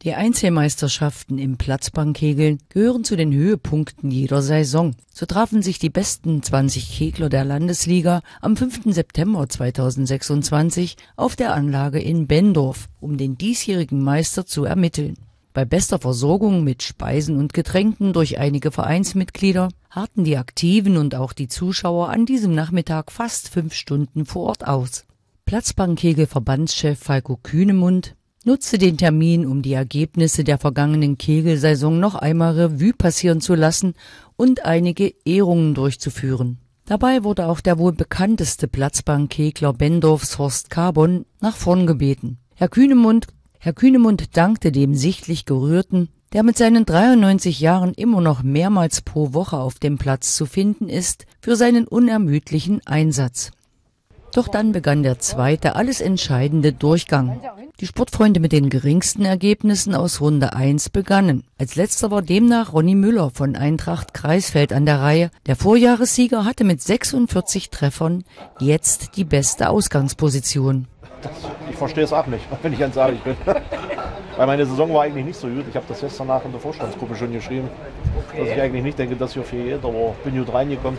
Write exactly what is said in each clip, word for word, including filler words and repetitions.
Die Einzelmeisterschaften im Platzbankkegeln gehören zu den Höhepunkten jeder Saison. So trafen sich die besten zwanzig Kegler der Landesliga am fünften September zweitausendsechsundzwanzig auf der Anlage in Benndorf, um den diesjährigen Meister zu ermitteln. Bei bester Versorgung mit Speisen und Getränken durch einige Vereinsmitglieder harrten die Aktiven und auch die Zuschauer an diesem Nachmittag fast fünf Stunden vor Ort aus. Platzbankkegel-Verbandschef Falko Kühnemund nutzte den Termin, um die Ergebnisse der vergangenen Kegelsaison noch einmal Revue passieren zu lassen und einige Ehrungen durchzuführen. Dabei wurde auch der wohl bekannteste Platzbankkegler Benndorfs Horst Carbon nach vorn gebeten. Herr Kühnemund, Herr Kühnemund dankte dem sichtlich Gerührten, der mit seinen dreiundneunzig Jahren immer noch mehrmals pro Woche auf dem Platz zu finden ist, für seinen unermüdlichen Einsatz. Doch dann begann der zweite, alles entscheidende Durchgang. Die Sportfreunde mit den geringsten Ergebnissen aus Runde eins begannen. Als letzter war demnach Ronny Müller von Eintracht Kreisfeld an der Reihe. Der Vorjahressieger hatte mit sechsundvierzig Treffern jetzt die beste Ausgangsposition. Das, ich verstehe es auch nicht, wenn ich ganz ehrlich bin. Weil meine Saison war eigentlich nicht so gut. Ich habe das gestern nach in der Vorstandsgruppe schon geschrieben, dass ich eigentlich nicht denke, dass hier viel geht, aber bin gut reingekommen.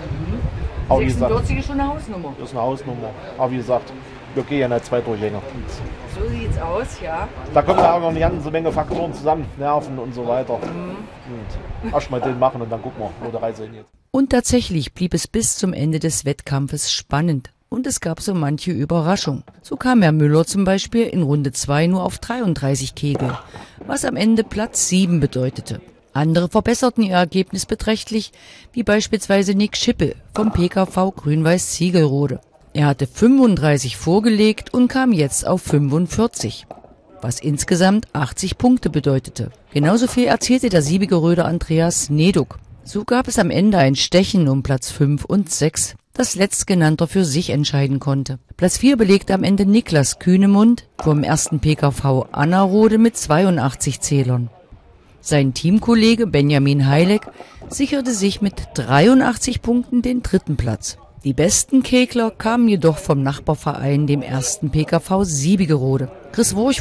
Aber sechsundvierzig ist schon eine Hausnummer. Das ist eine Hausnummer. Aber wie gesagt, wir gehen ja nicht zwei Durchgänge. So sieht's aus, ja. Da kommen ja auch noch eine ganze Menge Faktoren zusammen, Nerven und so weiter. Mhm. Und erst mal den machen und dann gucken wir, wo der Reise hingeht. Und tatsächlich blieb es bis zum Ende des Wettkampfes spannend. Und es gab so manche Überraschung. So kam Herr Müller zum Beispiel in Runde zwei nur auf dreiunddreißig Kegel, was am Ende Platz sieben bedeutete. Andere verbesserten ihr Ergebnis beträchtlich, wie beispielsweise Nick Schippel vom P K V Grün-Weiß Ziegelrode. Er hatte fünfunddreißig vorgelegt und kam jetzt auf fünfundvierzig, was insgesamt achtzig Punkte bedeutete. Genauso viel erzielte der Siebigeröder Andreas Neduk. So gab es am Ende ein Stechen um Platz fünf und sechs, das letztgenannter für sich entscheiden konnte. Platz vier belegte am Ende Niklas Kühnemund vom ersten P K V Annerode mit zweiundachtzig Zählern. Sein Teamkollege Benjamin Heileck sicherte sich mit dreiundachtzig Punkten den dritten Platz. Die besten Kegler kamen jedoch vom Nachbarverein, dem ersten P K V Siebigerode. Chris Wurch